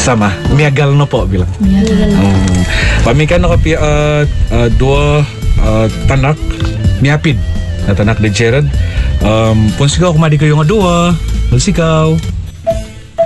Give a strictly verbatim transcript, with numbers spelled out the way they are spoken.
Sama, miagal no po bilang. Miagal. Um, pamikan na kapi uh, uh, dua uh, tanak miapid na tanak ni Jared. Um, pun sigaw kumadi kayo nga dua, malsikaw.